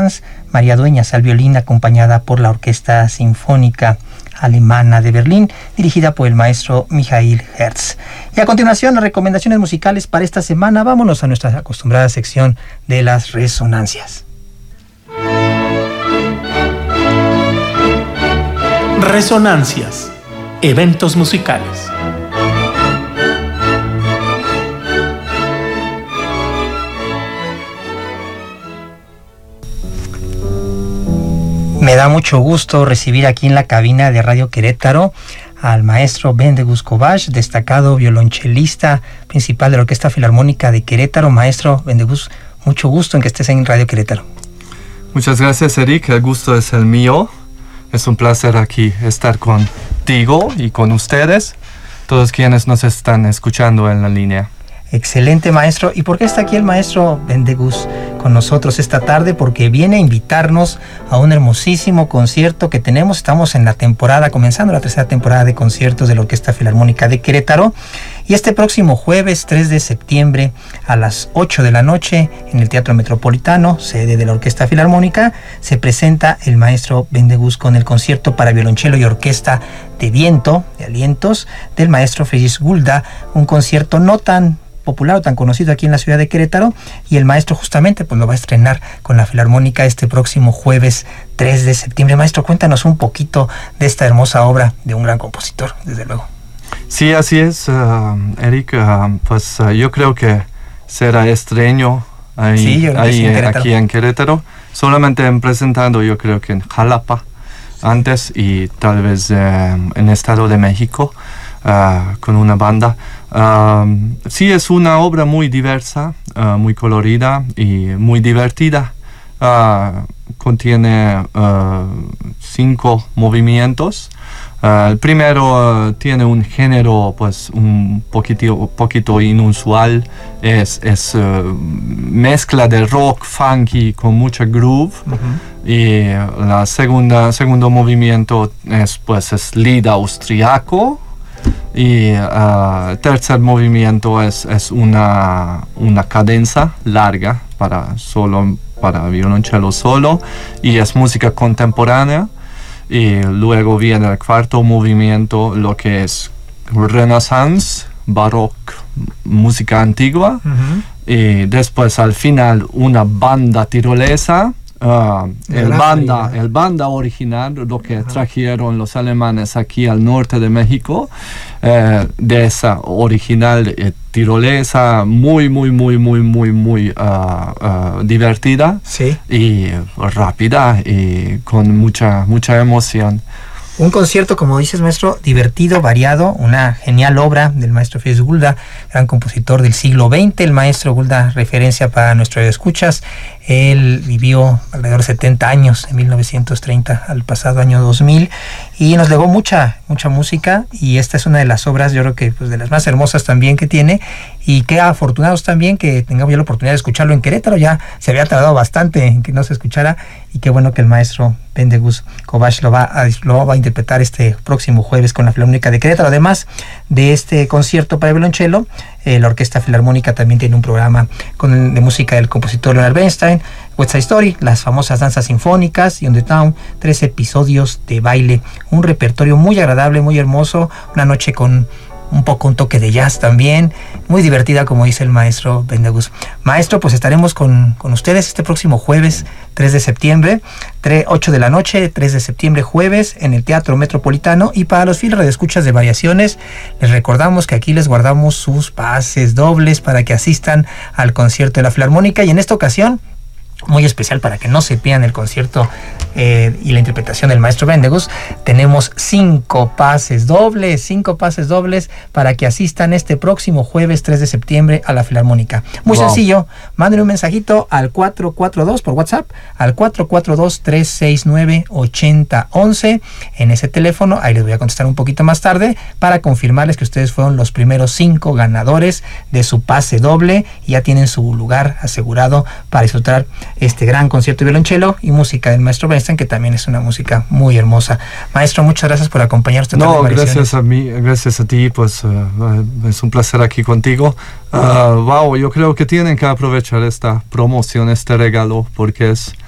Franz, María Dueñas al violín, acompañada por la Orquesta Sinfónica Alemana de Berlín, dirigida por el maestro Michael Herz. Y a continuación, las recomendaciones musicales para esta semana. Vámonos a nuestra acostumbrada sección de las resonancias. Resonancias, eventos musicales. Me da mucho gusto recibir aquí en la cabina de Radio Querétaro al maestro Vendegus Kovács, destacado violonchelista principal de la Orquesta Filarmónica de Querétaro. Maestro Vendegus, mucho gusto en que estés en Radio Querétaro. Muchas gracias, Eric. El gusto es el mío. Es un placer aquí estar contigo y con ustedes, todos quienes nos están escuchando en la línea. Excelente, maestro. ¿Y por qué está aquí el maestro Vendegus con nosotros esta tarde? Porque viene a invitarnos a un hermosísimo concierto que tenemos. Estamos en la temporada, comenzando la tercera temporada de conciertos de la Orquesta Filarmónica de Querétaro. Y este próximo jueves 3 de septiembre a las 8 de la noche en el Teatro Metropolitano, sede de la Orquesta Filarmónica, se presenta el maestro Vendegus con el concierto para violonchelo y orquesta de viento, de alientos, del maestro Félix Gulda, un concierto no tan popular o tan conocido aquí en la ciudad de Querétaro, y el maestro justamente pues lo va a estrenar con la Filarmónica este próximo jueves 3 de septiembre. Maestro, cuéntanos un poquito de esta hermosa obra de un gran compositor, desde luego. Sí, así es, Eric. Yo creo que será estreno aquí en Querétaro. Solamente presentando, yo creo que en Jalapa antes y tal vez en Estado de México con una banda. Sí, es una obra muy diversa, muy colorida y muy divertida. Contiene 5 movimientos. El primero tiene un género pues un poquito inusual. Es mezcla de rock funky con mucha groove. Uh-huh. Y la segundo movimiento es lead austriaco. Y el tercer movimiento es una cadenza larga para violonchelo solo, y es música contemporánea. Y luego viene el cuarto movimiento, lo que es Renaissance, Baroque, música antigua. Uh-huh. Y después al final una banda tirolesa. El banda original, lo que trajeron los alemanes aquí al norte de México, de esa original tirolesa muy divertida. Sí. Y rápida y con mucha emoción. Un concierto, como dices, maestro, divertido, variado, una genial obra del maestro Félix Gulda, gran compositor del siglo XX. El maestro Gulda, referencia para nuestros escuchas. Él vivió alrededor de 70 años, en 1930 al pasado año 2000, y nos legó mucha música, y esta es una de las obras, yo creo que pues, de las más hermosas también que tiene, y qué afortunados también que tengamos ya la oportunidad de escucharlo en Querétaro. Ya se había tardado bastante en que no se escuchara, y qué bueno que el maestro Vendegus Kovács lo va a interpretar este próximo jueves con la Filarmónica de Querétaro. Además de este concierto para violonchelo, la Orquesta Filarmónica también tiene un programa de música del compositor Leonard Bernstein, West Side Story, las famosas danzas sinfónicas y On the Town, 3 episodios de baile, un repertorio muy agradable, muy hermoso, una noche con un toque de jazz también, muy divertida, como dice el maestro Vendegus. Maestro, pues estaremos con ustedes este próximo jueves 3 de septiembre, 8 de la noche, 3 de septiembre jueves, en el Teatro Metropolitano. Y para los fieles radioescuchas de Variaciones, les recordamos que aquí les guardamos sus pases dobles para que asistan al concierto de la Filarmónica, y en esta ocasión muy especial, para que no se pierdan el concierto y la interpretación del maestro Vendegus, tenemos 5 pases dobles para que asistan este próximo jueves 3 de septiembre a la Filarmónica. Muy sencillo, manden un mensajito al 442 por WhatsApp, al 442-369-8011. En ese teléfono, ahí les voy a contestar un poquito más tarde, para confirmarles que ustedes fueron los primeros 5 ganadores de su pase doble, y ya tienen su lugar asegurado para disfrutar este gran concierto de violonchelo y música del maestro Bernstein, que también es una música muy hermosa. Maestro, muchas gracias por acompañarnos. Gracias a ti, pues es un placer aquí contigo. Yo creo que tienen que aprovechar esta promoción, este regalo, porque es